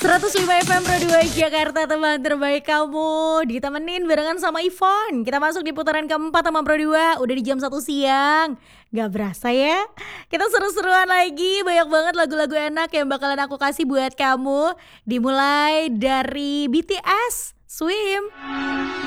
105 FM Pro 2 Jakarta, teman terbaik kamu. Ditemenin barengan sama Ivon. Kita masuk di putaran keempat sama Pro 2. Udah di jam 1 siang. Gak berasa ya. Kita seru-seruan lagi. Banyak banget lagu-lagu enak yang bakalan aku kasih buat kamu. Dimulai dari BTS, Swim.